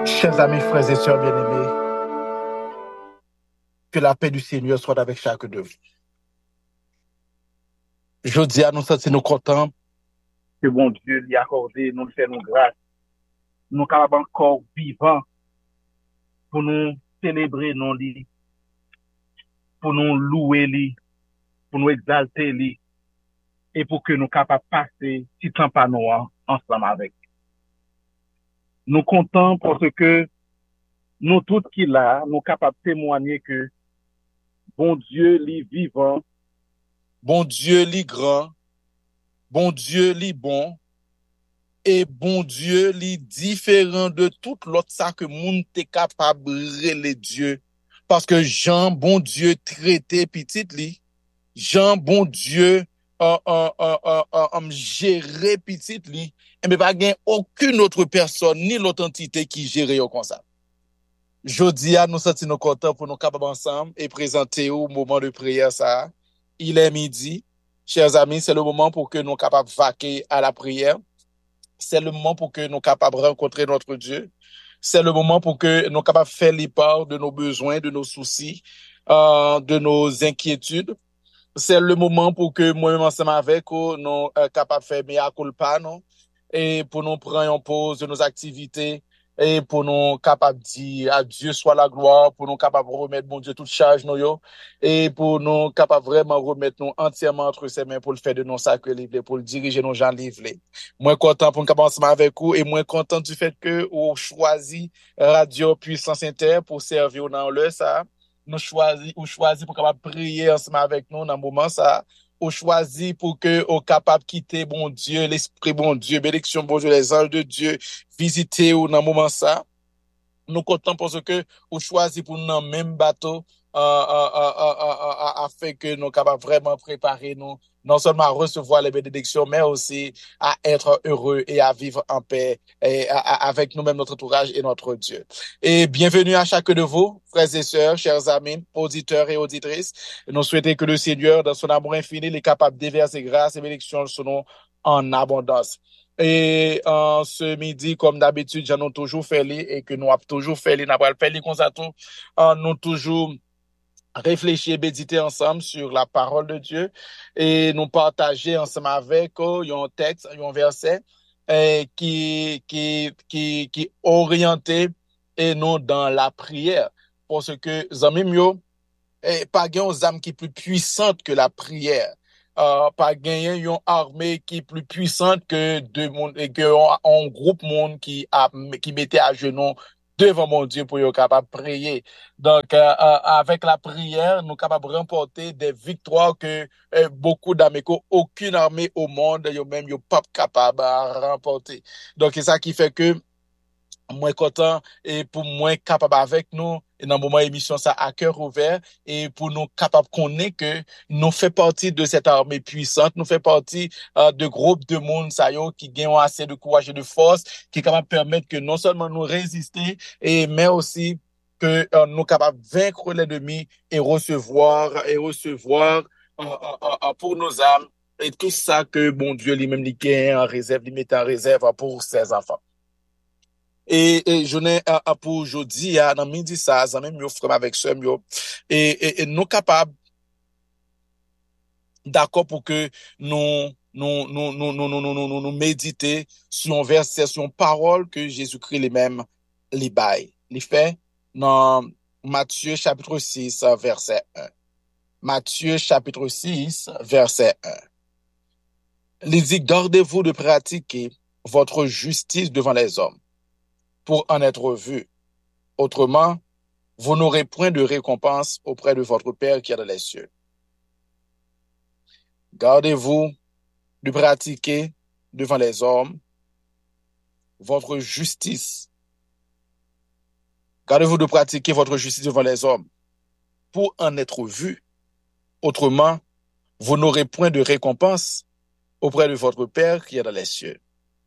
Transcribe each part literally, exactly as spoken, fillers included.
Chers amis, frères et sœurs bien-aimés, que la paix du Seigneur soit avec chacun de vous. Je dis à nous sentir nous contents que bon Dieu lui a accordé, nous fait nous grâce, nous capables encore vivants pour nous célébrer non lui, pour nous louer lui, pour nous exalter lui, et pour que nous capables de passer si temps pas nous ensemble avec. Nous comptons parce que nous tous qui là, nous capables de témoigner que bon Dieu lui vivant, bon Dieu lui grand, bon Dieu lui bon, et bon Dieu lui différent de tout l'autre ça que monde t'est capable de les dieux. Parce que Jean, bon Dieu, traité petit li, Jean, bon Dieu, euh, euh, euh, euh, euh, gérer petit li, et mais pas gain aucune autre personne, ni l'autre entité qui gère comme ça. Jodi à nous sentir nous contents pour nous capables ensemble et présenter au moment de prière ça. Il est midi. Chers amis, c'est le moment pour que nous capables vaquer à la prière. C'est le moment pour que nous capables rencontrer notre Dieu. C'est le moment pour que nous capables faire les parts de nos besoins, de nos soucis, euh, de nos inquiétudes. C'est le moment pour que moi-même ensemble avec vous, nous euh, capables de faire mea culpa, non? Et pour nous prendre en pause de nos activités et pour nous capables de dire à Dieu soit la gloire, pour nous capables de remettre, mon Dieu, toute charge, nous, yo, et pour nous capables vraiment remettre nous entièrement entre ses mains pour le faire de nos sacrés livres, pour le diriger nos gens livres. Moins content pour nous capables ensemble avec vous et moins content du fait que vous choisi Radio Puissance Inter pour servir dans le ça. Nous choisi ou choisi pour capable prier ensemble avec nous dans le moment ça, ou choisi pour que au capable quitter bon Dieu, l'esprit bon Dieu, bénédiction bon Dieu, les anges de Dieu visiter ou dans le moment ça. Nous comptons parce que ou choisi pour nous dans le même bateau euh, euh, euh, euh, euh, afin que nous capables vraiment préparer nous non seulement à recevoir les bénédictions mais aussi à être heureux et à vivre en paix et à, à, avec nous-mêmes, notre entourage et notre Dieu. Et bienvenue à chacun de vous, frères et sœurs, chers amis, auditeurs et auditrices. Nous souhaitons que le Seigneur, dans son amour infini, est capable de déverser grâce et bénédictions sur nous en abondance. Et euh, ce midi, comme d'habitude, j'en ai toujours fait les et que nous avons toujours fait les, nous avons fait les comme ça tout, euh, nous toujours réfléchir et méditer ensemble sur la parole de Dieu et nous partager ensemble avec eux un texte, un verset eh, qui qui qui qui orienté et non dans la prière parce que zami yo eh, pas gagne une âme qui est plus puissante que la prière. Euh, pas gagner une armée qui est plus puissante que deux monde et que un, un groupe monde qui a qui mettait à genoux devant mon Dieu pour être capable de prier. Donc euh, euh, avec la prière, nous sommes capables de remporter des victoires que euh, beaucoup d'armées, aucune armée au monde, yo même yo pas capable de remporter. Donc c'est ça qui fait que moins content et pour moins capable avec nous et dans le moment émission ça à cœur ouvert et pour nous capable connaître que nous fait partie de cette armée puissante, nous fait partie euh, de groupes de monde ça yo qui ont assez de courage et de force qui est capable de permettre que non seulement nous résister et mais aussi que euh, nous capables de vaincre l'ennemi et recevoir et recevoir euh, euh, euh, pour nos âmes et tout ça que bon Dieu lui-même lui gagne en réserve, lui met en réserve pour ses enfants. Et, et je n'ai à, à pour aujourd'hui, à dans midi ça, ça même yo frère avec sœur yo, et, et, et nous capables d'accord pour que nous nous nous nous nous nous nous nous, nous, nous méditer sur un verset, sur une parole que Jésus-Christ lui-même les bail, les fait dans Matthieu chapitre six verset un. Matthieu chapitre six verset un. Il dit gardez-vous de pratiquer votre justice devant les hommes pour en être vu. Autrement, vous n'aurez point de récompense auprès de votre Père qui est dans les cieux. Gardez-vous de pratiquer devant les hommes votre justice. Gardez-vous de pratiquer votre justice devant les hommes pour en être vu. Autrement, vous n'aurez point de récompense auprès de votre Père qui est dans les cieux.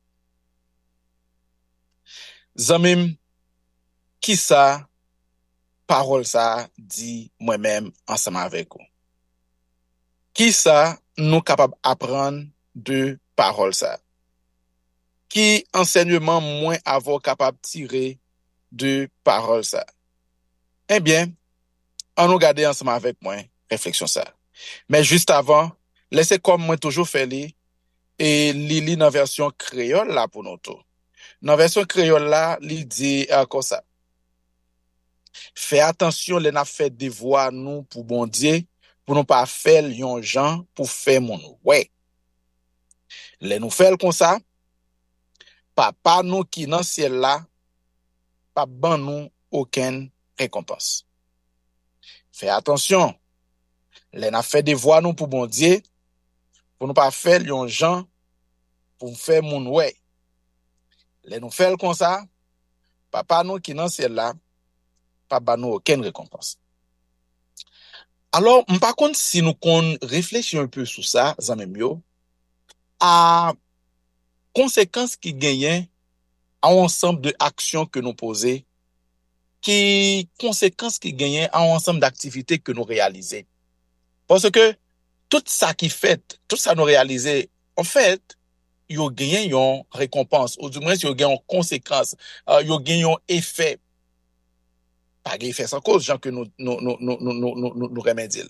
Zamim, qui ça, parole ça, dit moi-même ensemble avec vous? Qui ça, nous capables d'apprendre de parole ça? Qui enseignement moins avoir capable de tirer de parole ça. Eh bien, on nous garder ensemble avec moi, réflexion ça. Mais juste avant, laissez comme moi toujours faire li, et li li dans version créole là pour nous tout. Dans version créole là, li dit euh, comme ça. Fais attention, les n'a fait des voix nous pour bon Dieu, pour nous pas faire yon gens pour faire mon ouais. Les nous faire comme ça, papa nous qui dans ciel là, pas ban nous aucune récompense. Fais attention, les n'a fait des voix nous pour bon Dieu, pour nous pas faire yon gens pour faire mon ouais. Les nous faire comme ça, papa nous qui dans ciel là, pas ban nous aucune récompense. Alors, par contre, si nous qu'on réfléchit un peu sur ça, ça même yo, à conséquences qui gagnent à ensemble de actions que nous posons, qui conséquences qui gagnent à ensemble d'activités que nous réalisons. Parce que tout ça qui fait, tout ça nous réalisons, en fait, yo gagne une récompense, ou du moins yo gagne une conséquence, euh, yo gagne un effet. Pas effet sans cause, gens que nous nous nous nous nous nous nous, nous remédions.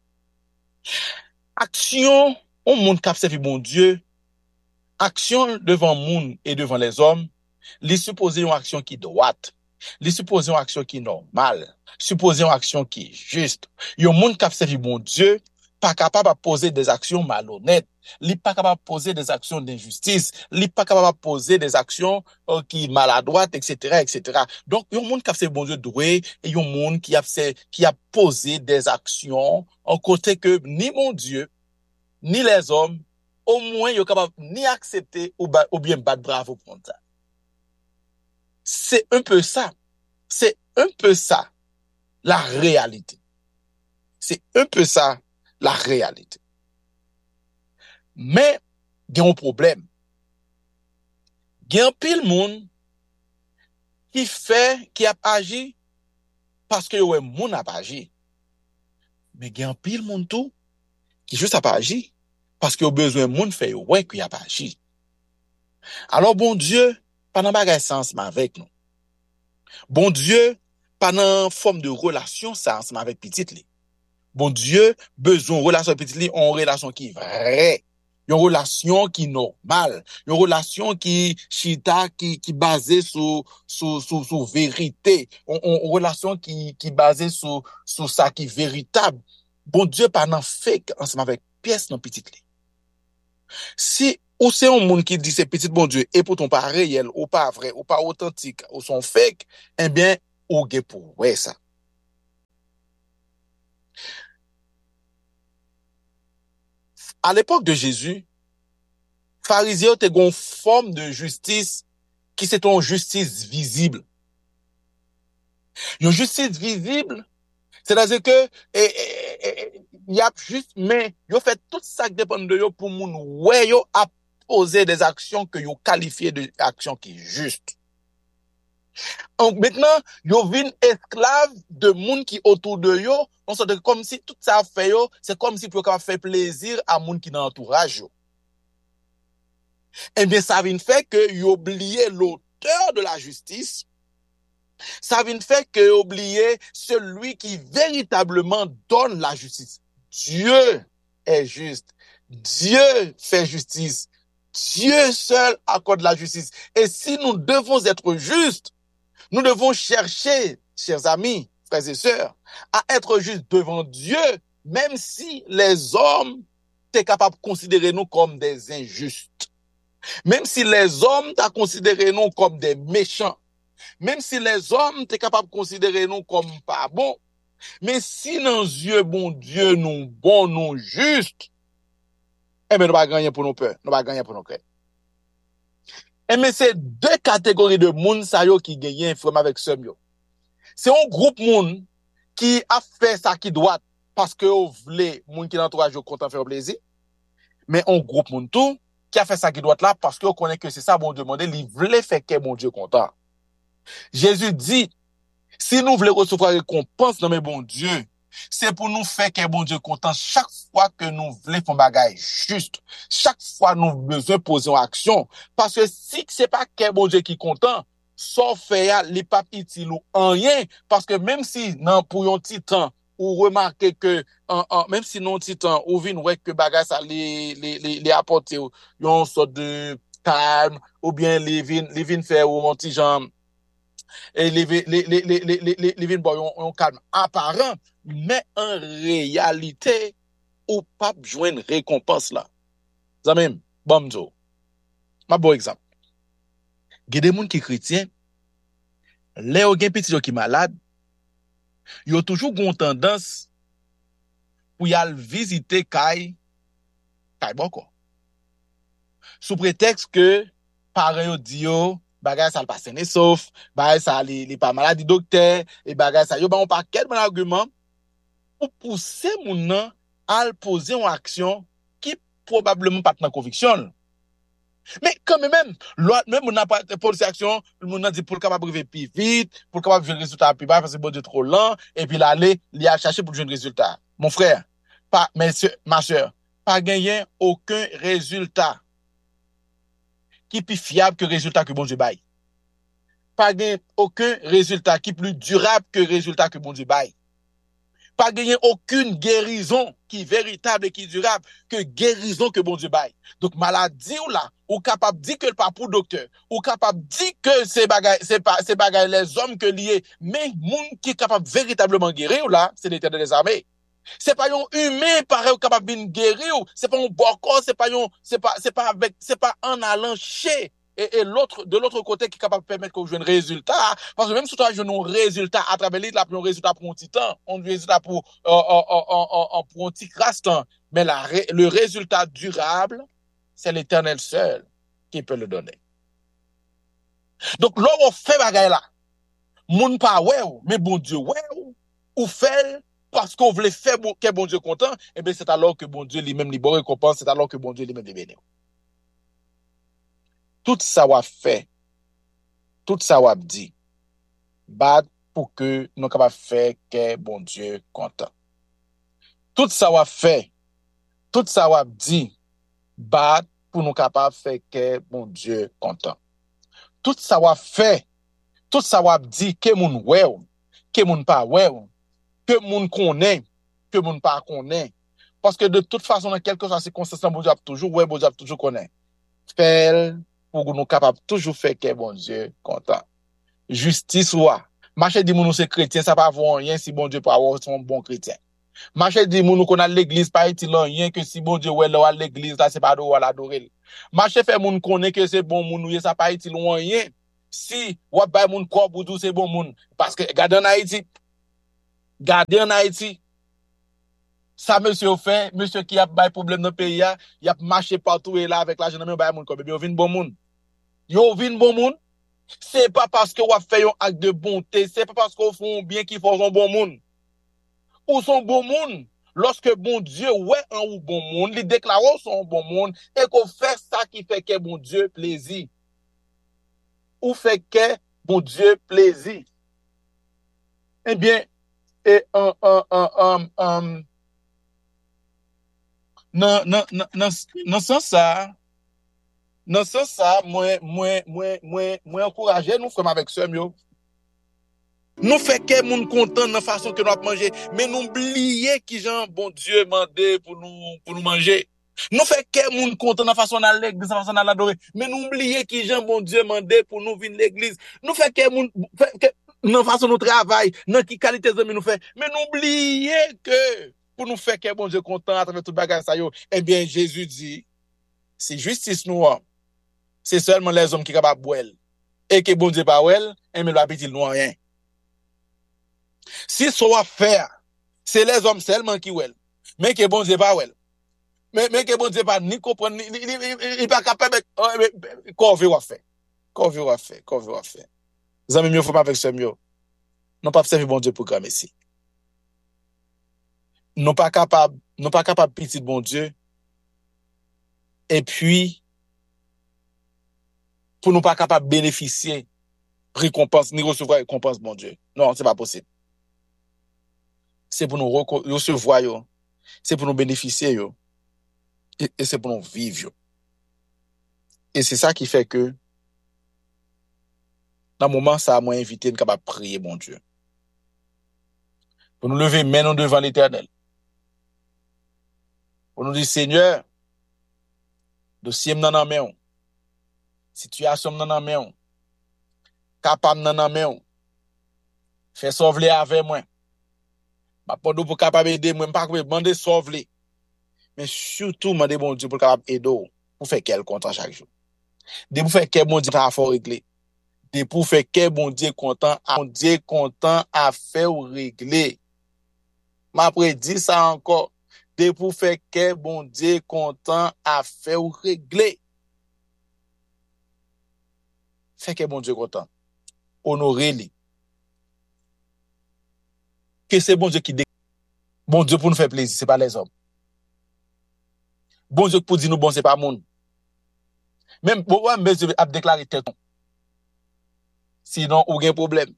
Action, au monde qui servi bon Dieu, action devant le monde et devant les hommes, li supposé une action qui droite, li supposé une action qui normale, supposé une action qui juste. Yon monde qui servi bon Dieu, pas capable de poser des actions malhonnêtes, li pas capable de poser des actions d'injustice, li pas capable de poser des actions euh, qui maladroites, et cetera, et cetera. Donc, yon monde qui servi bon Dieu doué, et yon monde qui a fait, qui a posé des actions en côté que ni mon Dieu, ni les hommes, au moins, yon capable ni accepter ou, ba, ou bien battre bravo pour ça. C'est un peu ça. C'est un peu ça, la réalité. C'est un peu ça, la réalité. Mais, il y a un problème. Il y a un pile monde qui fait, qui a agi parce que ouais, monde a agi. Mais il y a un pile monde tout qui juste a pas agi parce que a besoin monde fait ouais qui a pas agi. Alors bon Dieu, pendant bagay sens avec nous. Bon Dieu, pendant forme de relation ça ensemble avec petite li. Bon Dieu, besoin relation petite li, on relation qui vraie. Une relation qui normale, une relation qui chita qui qui basée sur sur sur, sur vérité, une, une relation qui qui basée sur sur ça qui véritable. Bon Dieu pas nan fake ensemble avec pièce dans petite li. Si ou c'est un monde qui dit c'est petit bon Dieu et pourtant pas réel ou pas vrai ou pas authentique ou sont fake, eh bien ou ge pour ouais ça. À l'époque de Jésus, pharisiens étaient une forme de justice qui c'est une justice visible. Une justice visible, c'est-à-dire que il y a juste mais yo fait tout ça qui dépend de yo pour moun ouais yo a poser des actions que yo qualifié de actions qui juste. Donc maintenant, yo vin esclave de moun qui autour de yo, on sort comme si tout ça fait yo, c'est comme si pour faire plaisir à moun qui dans entourage yo. Eh bien ça vient fait que yo oublié l'auteur de la justice. Ça vient fait que yo oublié celui qui véritablement donne la justice. Dieu est juste. Dieu fait justice. Dieu seul accorde la justice. Et si nous devons être justes, nous devons chercher, chers amis, frères et sœurs, à être justes devant Dieu, même si les hommes sont capables de considérer nous comme des injustes. Même si les hommes t'ont considéré nous comme des méchants. Même si les hommes sont capables de considérer nous comme pas bons. Mais si dans yeux bon Dieu nous bon, nous justes, eh bien, nous pas gagner pour nos peurs, nous pas gagner pour nos cœurs. Et mais c'est deux catégories de monde ça yo qui gagnent vraiment avec ce yo. C'est un groupe monde qui a fait ça qui doit parce que vous voulez monde qui l'entourage content faire plaisir. Mais un groupe monde tout qui a fait ça qui doit là parce que vous connaissez que c'est ça bon Dieu demandé, il voulait faire que bon Dieu content. Jésus dit si nous voulons recevoir récompense dans mes bon Dieu, c'est pour nous faire que bon Dieu content chaque fois que nous voulons faire bagage juste. Chaque fois nous besoin poser en action. Parce que si c'est pas que bon Dieu qui content, sans faire les pas utile ou rien, parce que même si, non, pour un petit temps, ou remarquer que, en, en, même si non petit temps, ou vin ouais que bagay ça les, les, les, les apporter, yon sorte de calme, ou bien les vin, les vin faire ou un petit genre, et les, les, les, les, les, les, les, les vin bon, yon, yon calme apparent, mais en réalité, ou pas joindre récompense là. Ça même, bon, m'zo. Ma bon exemple. Il y a des gens qui sont chrétiens, les ou gen petit qui malade, ils ont toujours une tendance pour y aller visiter Kay, Kay Boko. Sous prétexte que, parents yo di yo, bagay ça le passe né sauf, bagay ça li, li pas maladie docteur, et bagay ça yo ba on paquet bon argument pour pousser moun nan à poser une action qui probablement pas dans conviction. Mais quand même, même on n'a pas pour cette action, on a dit pour le capable arriver plus vite, pour le capable jouer le résultat plus bas parce que bon Dieu trop lent, et puis l'aller, il a cherché pour jouer le résultat. Mon frère, pas, monsieur, ma soeur, pas gagner aucun résultat qui est plus fiable que le résultat que bon Dieu baille. Pas gagner aucun résultat qui est plus durable que le résultat que bon Dieu baille. Pas gagner aucune guérison qui est véritable et qui est durable que guérison que bon Dieu baille. Donc maladie ou là, ou capable de dire que le pas pour docteur, ou capable de dire que c'est bagay, c'est pas, c'est bagay les hommes que lié, mais moun qui est capable véritablement guérir ou là, c'est l'Éternel des armées. C'est pas un humain pareil capable de guérir, c'est pas un bon corps, c'est pas un, c'est pas, c'est pas avec, c'est pas en allant chez et, et l'autre, de l'autre côté qui est capable de permettre qu'on joue un résultat, parce que même si tu as un résultat à travers l'île, là, un résultat pour un petit temps, un résultat pour, euh, euh, euh, euh, pour un petit crastan, mais la, le résultat durable, c'est l'Éternel seul qui peut le donner. Donc, là, on fait bagay là, moun pas ouais, mais bon Dieu ouais, ou fait parce qu'on voulait faire que bon Dieu content, et bien c'est alors que bon Dieu lui-même libère récompense, c'est alors que bon Dieu lui-même libère. Tout ça va fait, tout ça va dit, bad pour que nous capable faire que bon Dieu content. Tout ça va fait, tout ça va dit, bad pour nous capable faire que bon Dieu content. Tout ça va fait, tout ça va dit que moun ouais, que moun pas ouais, que moun connaît, que moun pas connaît. Parce que de toute façon, dans quelque chose, c'est consistant, bon Dieu a toujours ouais, bon Dieu a toujours connaît. Fait pour nous capable toujours faire que bon Dieu content. Justice ouah. Marché dit moun c'est chrétien, ça pas avoir rien si bon Dieu pas avoir son bon chrétien. Marché dit moun qu'on a l'église pas utile rien que si bon Dieu ouais là à l'église là c'est pas de l'adorer. Marché fait moun connaît que c'est bon moun ça pas utile rien. Si ou ba moun corps pour tout c'est bon moun parce que garder en Haïti garder en Haïti ça monsieur fait monsieur qui a pas problème dans le pays il a marché partout et là avec l'argent dans ba moun comme yo vinn bon moun. Yo vinn bon moun. C'est pas parce que vous fait un acte de bonté, c'est pas parce qu'on fait un bien qu'il faut un bon monde. Ou son bon monde, lorsque bon Dieu ouais en ou bon monde, il déclare son bon monde et qu'on fait ça qui fait que bon Dieu plaisir. Ou fait que bon Dieu plaisir. Eh bien, et un un un un un non non non non non sans ça non sans ça moi moi moi moi moi encourager nous comme avec ce mieux. Nous fait que moun content dans façon que nous avons manger, mais nous oublier qui Jean bon Dieu mandé pour nous pour nous manger. Nous fait que moun content dans façon d'aller l'église, dans façon d'aller adorer, mais nous oublier qui Jean bon Dieu mandé pour nous venir l'église. Nous fait que moun fait que dans façon nous travail, dans qui qualité de nous fait, mais nous oublier que pour nous faire que bon Dieu content à travers tout bagage ça yo. Eh bien Jésus dit, c'est justice nous, c'est seulement les hommes qui capable boire et que bon Dieu pas well, et mais l'habitude nous rien. Si ce qu'on faire, c'est les hommes seulement qui veulent. Mais que bon Dieu pas well. Mais, mais que bon Dieu pas ni comprendre, ni, ni, ni, ni pas capable de, qu'on veut faire. Qu'on veut faire, qu'on veut faire. Les amis, mieux faut pas avec ce mieux. Non pas servir bon Dieu programme ici. Non pas capable, non pas capable petit bon Dieu. Et puis, pour nous pas capable bénéficier récompense, ni recevoir récompense bon Dieu. Non, c'est pas possible. C'est pour nous recevoir, c'est pour nous bénéficier, et, et c'est pour nous vivre. Et c'est ça qui fait que Dans le moment, ça m'a invité de capable prier, mon Dieu. Pour nous lever maintenant devant l'Éternel. Pour nous dire, Seigneur, dossier m'nan nan men, situation m'nan nan men, capable nan nan men, fais sauver avec moi. Ma pondou pour capable aider moi, pas demander sauver. Mais surtout demander bon Dieu pour capable aider pour faire quel content chaque jour. De pour faire quel bon Dieu à faire régler. De pour faire quel bon Dieu content, bon Dieu content à faire régler. M'après dit ça encore. De pour faire quel bon Dieu content à faire régler. Fait que bon Dieu content. Honorer-lui. Que c'est bon Dieu qui dé... Bon Dieu pour nous faire plaisir, c'est pas les hommes. Bon Dieu pour dire nous bon, c'est pas monde. Même bon, mais Dieu a déclaré tête. Sinon, on a un problème.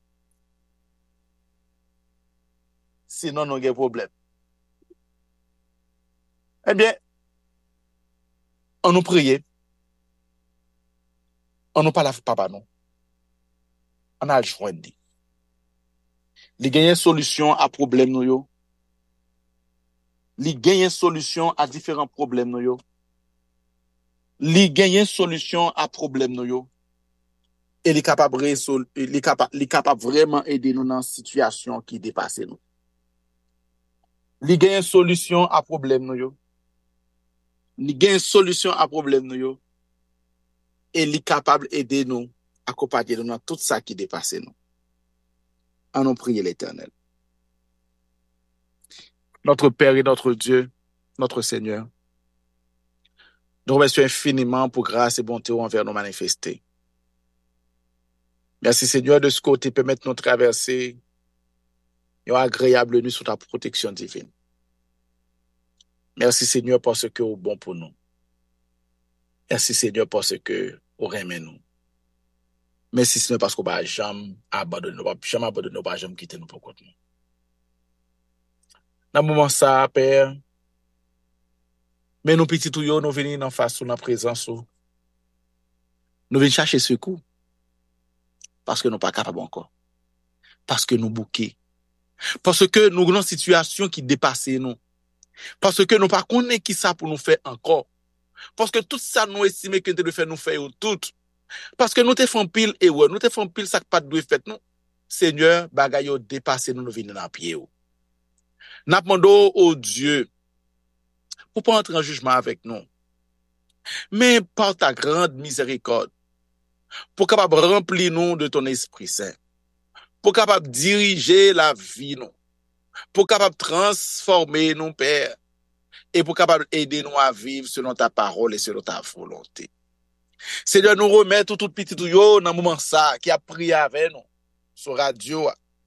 Sinon, on a un problème. Eh bien, on nous prie. On nous parle avec papa, non. On a le choix de dire. Il y a une solution à problème, nous, yo. Il y a une solution à différents problèmes, nous, yo. Il y a une solution à problème, nous, yo. Et il est capable, il est capable, il est capable vraiment aider nous dans une situation qui dépasse nous. Il y a une solution à problème, nous, yo. Il y a une solution à problème, nous, yo. Et il est capable d'aider nous, accompagner nous dans tout ça qui dépasse nous. En nous prier l'Éternel. Notre Père et notre Dieu, notre Seigneur, nous remercions infiniment pour grâce et bonté envers nous manifester. Merci Seigneur de ce côté, permettre nous traverser une agréable nuit sous ta protection divine. Merci Seigneur parce que vous êtes bon pour nous. Merci Seigneur parce que vous aimez nous. Merci Seigneur parce que vous n'avez jamais abandonné, vous n'avez jamais abandonné, vous n'avez jamais quitté nous pour contre nous. Dans le moment ça, Père, mais nous petits tout yo, nous venons en face sous la présence. Nous venons chercher secours. Parce que nous ne sommes pas capables encore. Parce que nous bouquons. Parce que nous avons une situation qui dépasse nous. Parce que nous ne pas connaissons qui ça pour nous faire encore. Parce que tout ça nous estimons que nous devons faire nous faire tout. Parce que nous te faisons pile et ouais, nous te faisons pile ça que pas de fait nous. Seigneur, bagay yo dépasse nous nous venons dans pied. Nous demandons au Dieu pour pas entrer en jugement avec nous. Mais par ta grande miséricorde, pour capable remplir nous de ton Esprit Saint, pour capable diriger la vie nous, pour capable transformer nous, Père, et pour capable aider nous à vivre selon ta parole et selon ta volonté. Seigneur, nous remettons tout petit tout yo dans le moment ça, qui a prié avec nous, sur radio,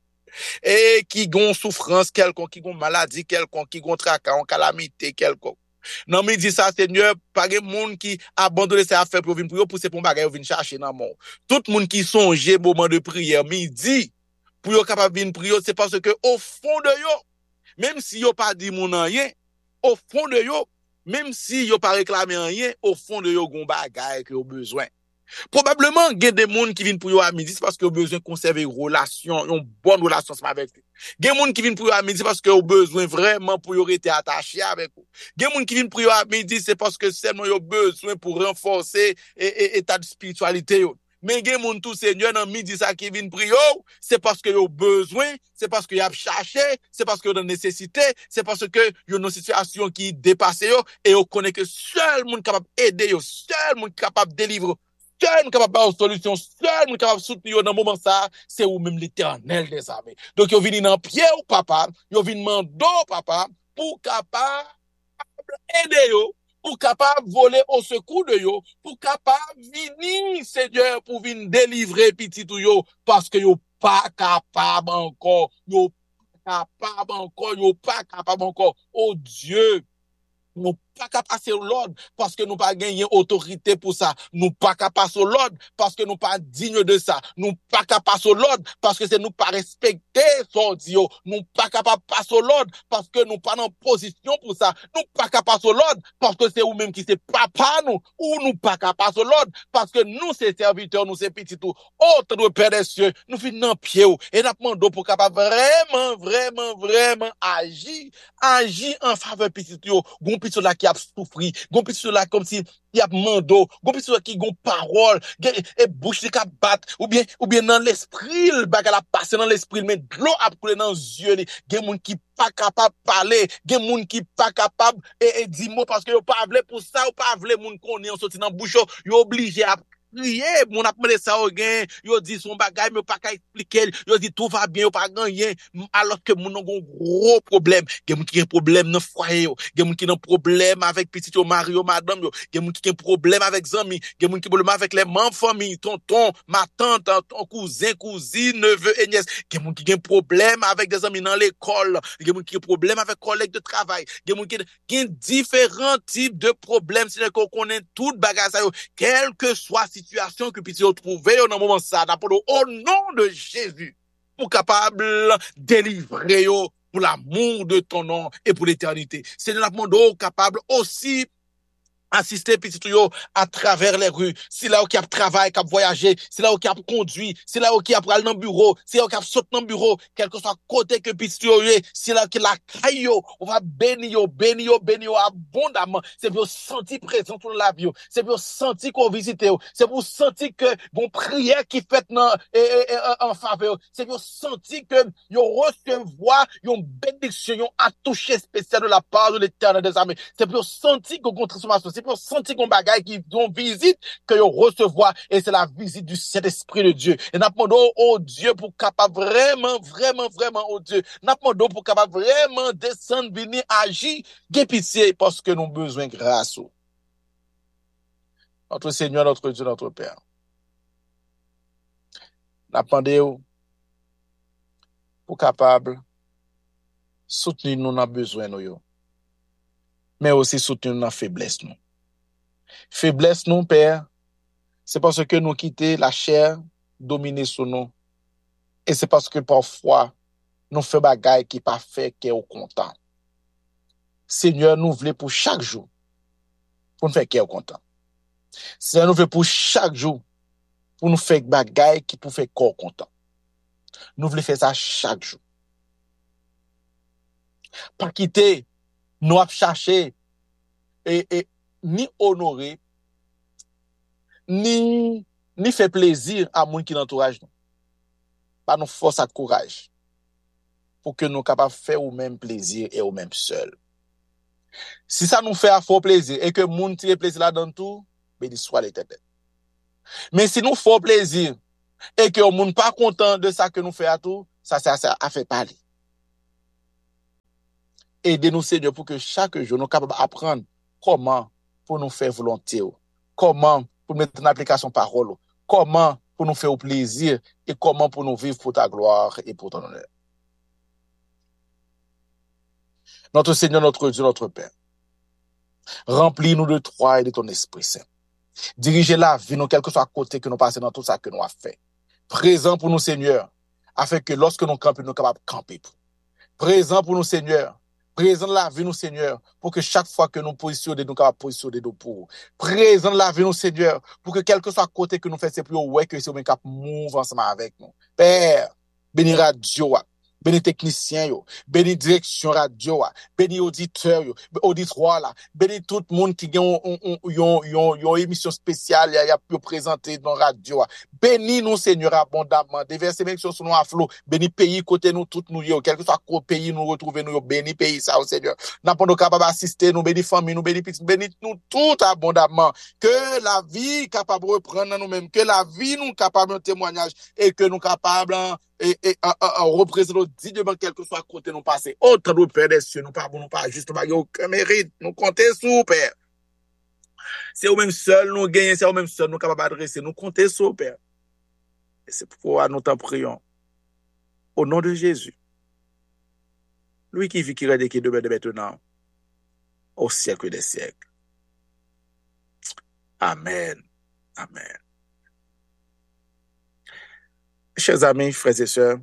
et qui gon souffrance quelconque, qui gon maladie quelconque, qui gon tracas, calamité quelconque. Non, mais dit ça, Seigneur, pas de monde qui abandonne ses affaires pour venir prier, pour pousser pour bagay, pour venir chercher dans le monde. Tout le monde qui songe moment de prière, midi, pour yo capable venir prier, c'est parce que au fond de yo, même si yo pas dit mon rien, au fond de yo, même si yo pas réclamé rien, au fond de yo gon bagay que yo besoin. Probablement, il y a des gens qui viennent pour yo à midi, c'est parce qu'ils ont besoin de conserver une relation, une bonne relation avec eux. Il y a des gens qui viennent pour yo à midi parce qu'ils ont besoin vraiment pour yo rester attaché avec eux. Il y a des gens qui viennent pour yo à midi, c'est parce que seulement ils ont besoin pour renforcer l'état de spiritualité. Mais il y a des gens tout Seigneur dans midi ça qui viennent pour yo, c'est parce qu'ils ont besoin, c'est parce qu'ils ont cherché, c'est parce qu'ils ont une nécessité, c'est parce que y a une situation qui dépasse yo et on connaît que seul monde capable d'aider yo, seul monde capable de délivrer. Seul capable de solution, seul capable de soutenir dans le moment ça, c'est ou même l'Éternel des armées. Donc, ils viennent dans pied ou papa, ils viennent demander papa, pour capable aider yo, pour capable voler au secours de yo, pour capable venir, Seigneur, pour venir délivrer petit ou yo, parce que yo pas capable encore, yo pas capable encore, yo pas capable encore. Oh Dieu, nous pas qu'à passer l'ordre parce que nous pas gagné autorité pour ça. Nous pas qu'à passer l'ordre parce que nous pas dignes de ça. Nous pas qu'à passer l'ordre parce que c'est nous pas respecter son Dieu. Nous pas capable passer l'ordre parce que nous pas en position pour ça. Nous pas qu'à passer l'ordre parce que c'est vous même qui c'est papa nous. Ou nous pas qu'à passer l'ordre parce que nous c'est serviteurs, nous c'est petits tout. Autre de Père des cieux, nous finissons dans pied et nous demandons pour capable vraiment, vraiment, vraiment agir, agir en faveur petit yo. Gon petit là qui a souffri, gon petit là comme si il y a mando, gon petit là qui gon parole, et bouche qui battre ou bien ou bien dans l'esprit, le bagage la passer dans l'esprit, mais de l'eau a coulé dans les yeux, gen moun qui pas capable parler, gen moun qui pas capable et, et dire mot parce que yo pas vle pour ça ou pas vle moun connaît on sorti dans bouche yo obligé à prier, mon a demandé ça au gain, yo dit son bagay mais pas qu'à expliquer, yo dit tout va bien, yo pas gagner alors que moun a un gros problème, gen moun qui a problème dans foyer yo, gen moun qui a problème avec petit yo mari yo madame yo, gen moun qui a problème avec zami, gen moun qui a problème avec les membres famille, tonton, ma tante, ton cousin, cousine, neveu et nièce, gen moun qui a problème avec des amis dans l'école, gen moun qui a problème avec collègues de travail, gen moun qui a différents types de problèmes, c'est qu'on connaît tout bagage ça yo, quel que soit situation que petit trouver dans moment ça au nom de Jésus pour capable délivrer yo pour l'amour de ton nom et pour l'éternité. C'est de la demande capable aussi assister petit yo à travers les rues, c'est là où qui a travail, qui a voyagé, c'est là où qui a conduit, c'est là où qui a pris dans le bureau, c'est là où qui a sauté dans le bureau, quel que soit côté que petit yo est, c'est là que la caille on va bénir yo, bénir yo, bénir yo abondamment, c'est pour sentir présent dans la vie, c'est pour sentir qu'on visite, c'est pour sentir que bon prière qui fait dans en faveur, c'est pour sentir que yo recevoir une bénédiction, un toucher spécial de la part de l'Éternel des armées, c'est pour sentir qu'on transformation, c'est pour sentir qu'on bagaille qui ont visite que yo recevoir et c'est la visite du Saint-Esprit de Dieu. Et nous demandons au Dieu pour capable vraiment vraiment vraiment au Dieu. Nous demandons pour capable vraiment descendre venir agir, gè pitié parce que nous avons besoin de grâce. Notre Seigneur, notre Dieu, notre Père. Nous demandons pour capable soutenir nous dans besoin nous, mais aussi soutenir nous dans faiblesse nous. Faiblesse nous, Père, c'est parce que nous quittons la chair dominée sur nous. Et c'est parce que parfois, nous faisons des choses qui ne sont pas fait qui est content. Seigneur, nous voulons pour chaque jour, pour nous faire qui est content. Seigneur, nous voulons pour chaque jour, pour nous faire des choses qui pour faire corps content. Nous voulons faire ça chaque jour. Pas quitter, nous à chercher et, et ni honorer, ni, ni faire plaisir à moun qui l'entourage nous. Pas nous force à courage. Pour que nous capables de faire au même plaisir et au même seul. Si ça nous fait à fort plaisir et que moun tire plaisir là dans tout, béni soit l'Éternel. Mais si nous faisons plaisir et que moun pas content de ça que nous fait à tout, ça, ça, ça a fait parler. Aidez-nous, Seigneur, pour que chaque jour nous capables d'apprendre comment pour nous faire volonté, comment pour mettre en application parole, comment pour nous faire plaisir et comment pour nous vivre pour ta gloire et pour ton honneur. Notre Seigneur, notre Dieu, notre Père, remplis-nous de toi et de ton Esprit Saint. Dirigez la vie, nous, quel que soit à côté que nous passons dans tout ça que nous avons fait. Présent pour nous, Seigneur, afin que lorsque nous campons, nous sommes capables de camper. Présent pour nous, Seigneur. Présent la vie, nous, Seigneur, pour que chaque fois que nous positionnons, nous capables de positionner nous pour. Présent la vie, nous, Seigneur, pour que quel que soit à côté que nous faisons, c'est plus ouais que c'est nous capables de mouvoir ensemble avec nous. Père, bénis radio, bénis technicien, bénis direction radio, bénis auditeur, auditoire là, bénis tout le monde qui a une émission spéciale, il y a pu présenter dans radio. Bénis nous, Seigneur, abondamment. Déverser bénédiction sur nous à flot. Bénis pays côté nous, tout nous, quel que soit le pays nous retrouver nous, bénis pays ça, Seigneur. N'importe nous capable d'assister, nous bénis famille, nous bénis petits, bénis nous tout abondamment. Que la vie capable de reprendre nous-mêmes, que la vie nous capable de témoignage et que nous capable et, et, à, à, à représenter dignement quel que soit côté nous passer. Autre nous, Père des cieux, nous pas bon, nous pas juste, nous pas aucun mérite. Nous comptons sur, Père. C'est au même seul nous gagnons, c'est au même seul nous capable d'adresser, nous comptons sur, Père. Et c'est pourquoi nous t'en prions. Au nom de Jésus. Lui qui vit, qui règne, qui demeure de maintenant. au siècle des siècles. Amen. Amen. Chers amis, frères et sœurs,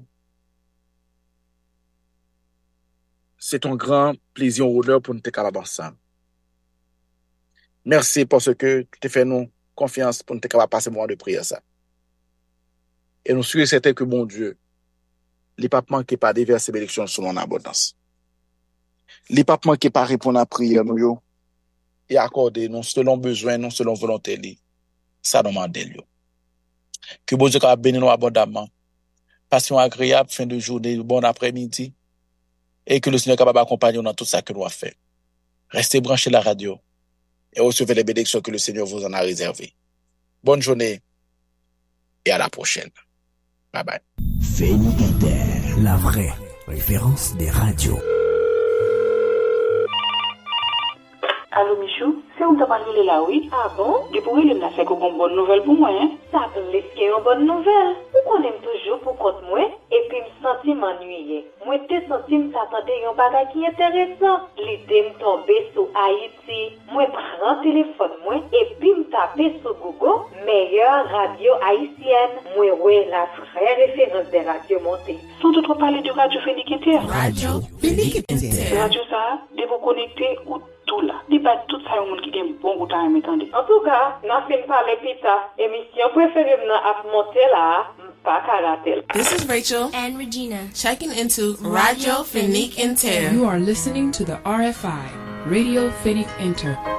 c'est un grand plaisir et honneur pour nous être capables ensemble. Merci parce que tu as fait nous confiance pour nous être capables de passer un moment de prière ça. Et nous sommes certains que mon Dieu, il n'est pas manqué par diverses bénédictions sur mon abondance. Il n'est pas manqué par répondre à la prière nous et accorder non selon besoin, non selon volonté li. Ça nous demande lui. Que bon Dieu capable bénir nous abondamment. Passion agréable, fin de journée, bon après-midi. Et que le Seigneur est capable d'accompagner nous dans tout ça que nous avons fait. Restez branchés à la radio et recevez les bénédictions que le Seigneur vous en a réservées. Bonne journée et à la prochaine. Bye bye. Phénix Inter, la vraie référence des radios. Allô Michou, c'est on t'a parlé là oui? Ah bon? Du coup, il m'a fait une bonne nouvelle pour moi hein? Ça laisse qu'il y ait une bonne nouvelle. Pourquoi on aime toujours pour compte moi et puis me sentir m'ennuyer. Moi te senti me s'attendait un bagage qui est intéressant. L'idée me tomber sur Haïti. Moi prends téléphone moi et puis me taper sur Google meilleure radio haïtienne. Moi ouais la vraie référence des radios montées. Sans doute parler de Radio Phénix Inter. Radio Phénix Inter. Radio ça, de vous connecter ou tout là. Dis pas tout ça au monde qui gagne bon goût à m'entendre. En tout cas, n'a fin parler pita. Émission préférée n'a à monter là, pas karatel. This is Rachel and Regina checking into Radio Phénix Inter. You are listening to the R F I, Radio Phénix Inter.